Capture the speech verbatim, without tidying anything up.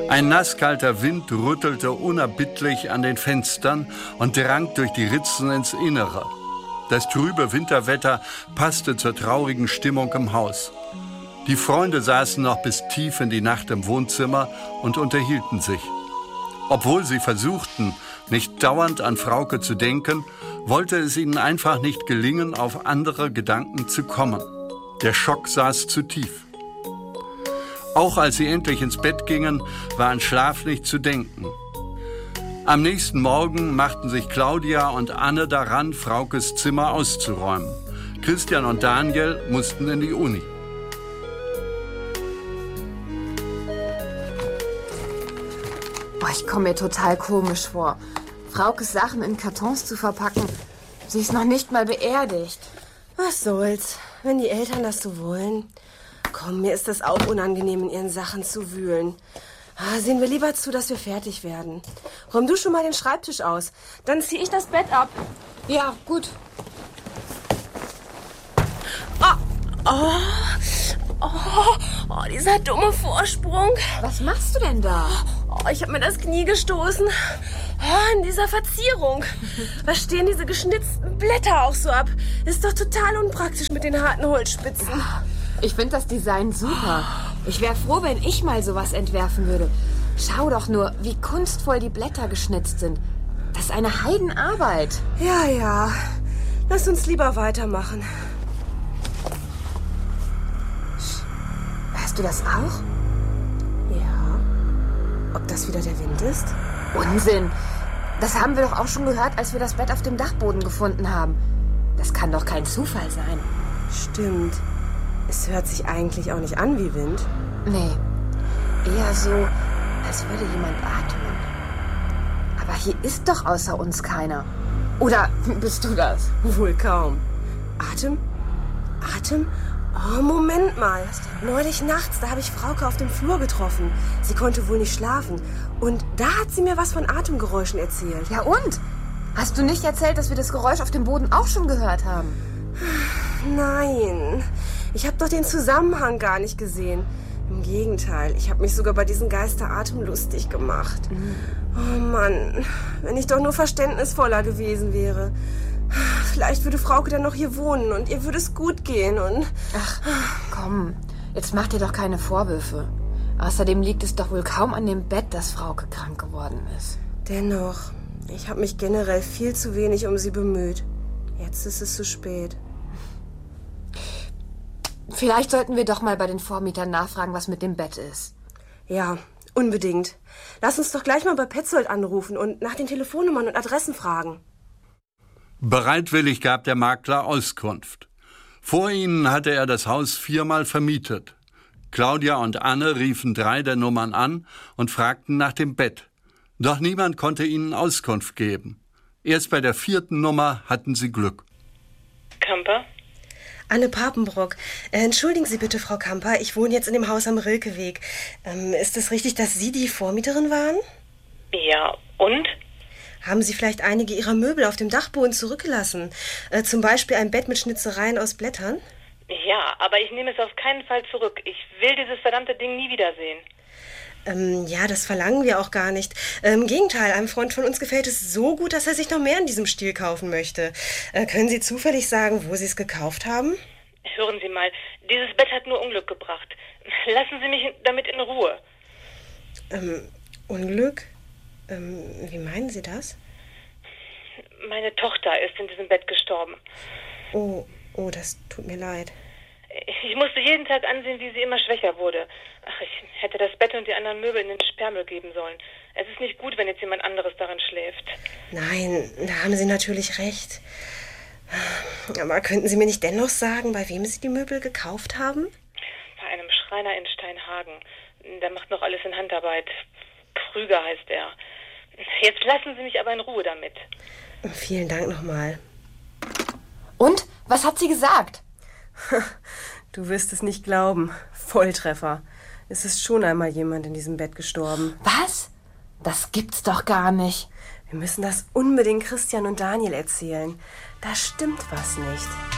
Ein nasskalter Wind rüttelte unerbittlich an den Fenstern und drang durch die Ritzen ins Innere. Das trübe Winterwetter passte zur traurigen Stimmung im Haus. Die Freunde saßen noch bis tief in die Nacht im Wohnzimmer und unterhielten sich. Obwohl sie versuchten, nicht dauernd an Frauke zu denken, wollte es ihnen einfach nicht gelingen, auf andere Gedanken zu kommen. Der Schock saß zu tief. Auch als sie endlich ins Bett gingen, war an Schlaf nicht zu denken. Am nächsten Morgen machten sich Claudia und Anne daran, Fraukes Zimmer auszuräumen. Christian und Daniel mussten in die Uni. Boah, ich komme mir total komisch vor. Fraukes Sachen in Kartons zu verpacken. Sie ist noch nicht mal beerdigt. Was soll's, wenn die Eltern das so wollen. Komm, mir ist das auch unangenehm, in ihren Sachen zu wühlen. Ah, sehen wir lieber zu, dass wir fertig werden. Räum du schon mal den Schreibtisch aus. Dann zieh ich das Bett ab. Ja, gut. Oh, oh, oh, oh, dieser dumme Vorsprung. Was machst du denn da? Oh, ich habe mir das Knie gestoßen. Oh, in dieser Verzierung. Was stehen diese geschnitzten Blätter auch so ab? Ist doch total unpraktisch mit den harten Holzspitzen. Ich finde das Design super. Ich wäre froh, wenn ich mal sowas entwerfen würde. Schau doch nur, wie kunstvoll die Blätter geschnitzt sind. Das ist eine Heidenarbeit. Ja, ja. Lass uns lieber weitermachen. Hörst du das auch? Ja. Ob das wieder der Wind ist? Unsinn. Das haben wir doch auch schon gehört, als wir das Bett auf dem Dachboden gefunden haben. Das kann doch kein Zufall sein. Stimmt. Es hört sich eigentlich auch nicht an wie Wind. Nee, eher so, als würde jemand atmen. Aber hier ist doch außer uns keiner. Oder bist du das? Wohl kaum. Atem? Atem? Oh, Moment mal. Neulich nachts, da habe ich Frauke auf dem Flur getroffen. Sie konnte wohl nicht schlafen. Und da hat sie mir was von Atemgeräuschen erzählt. Ja und? Hast du nicht erzählt, dass wir das Geräusch auf dem Boden auch schon gehört haben? Nein. Ich habe doch den Zusammenhang gar nicht gesehen. Im Gegenteil, ich habe mich sogar bei diesen Geisteratem lustig gemacht. Mhm. Oh Mann, wenn ich doch nur verständnisvoller gewesen wäre. Vielleicht würde Frauke dann noch hier wohnen und ihr würde es gut gehen und... Ach, komm, jetzt mach dir doch keine Vorwürfe. Außerdem liegt es doch wohl kaum an dem Bett, dass Frauke krank geworden ist. Dennoch, ich habe mich generell viel zu wenig um sie bemüht. Jetzt ist es zu spät. Vielleicht sollten wir doch mal bei den Vormietern nachfragen, was mit dem Bett ist. Ja, unbedingt. Lass uns doch gleich mal bei Petzold anrufen und nach den Telefonnummern und Adressen fragen. Bereitwillig gab der Makler Auskunft. Vor ihnen hatte er das Haus viermal vermietet. Claudia und Anne riefen drei der Nummern an und fragten nach dem Bett. Doch niemand konnte ihnen Auskunft geben. Erst bei der vierten Nummer hatten sie Glück. Kamper? Anne Papenbrock. Äh, entschuldigen Sie bitte, Frau Kamper, ich wohne jetzt in dem Haus am Rilkeweg. Ähm, ist es richtig, dass Sie die Vormieterin waren? Ja, und? Haben Sie vielleicht einige Ihrer Möbel auf dem Dachboden zurückgelassen? Äh, zum Beispiel ein Bett mit Schnitzereien aus Blättern? Ja, aber ich nehme es auf keinen Fall zurück. Ich will dieses verdammte Ding nie wiedersehen. Ähm, ja, das verlangen wir auch gar nicht. Äh, Im Gegenteil, einem Freund von uns gefällt es so gut, dass er sich noch mehr in diesem Stil kaufen möchte. Äh, können Sie zufällig sagen, wo Sie es gekauft haben? Hören Sie mal, dieses Bett hat nur Unglück gebracht. Lassen Sie mich damit in Ruhe. Ähm, Unglück? Ähm, wie meinen Sie das? Meine Tochter ist in diesem Bett gestorben. Oh, oh, das tut mir leid. Ich musste jeden Tag ansehen, wie sie immer schwächer wurde. Ach, ich hätte das Bett und die anderen Möbel in den Sperrmüll geben sollen. Es ist nicht gut, wenn jetzt jemand anderes darin schläft. Nein, da haben Sie natürlich recht. Aber könnten Sie mir nicht dennoch sagen, bei wem Sie die Möbel gekauft haben? Bei einem Schreiner in Steinhagen. Der macht noch alles in Handarbeit. Krüger heißt er. Jetzt lassen Sie mich aber in Ruhe damit. Vielen Dank nochmal. Und? Was hat sie gesagt? Du wirst es nicht glauben. Volltreffer. Es ist schon einmal jemand in diesem Bett gestorben. Was? Das gibt's doch gar nicht. Wir müssen das unbedingt Christian und Daniel erzählen. Da stimmt was nicht.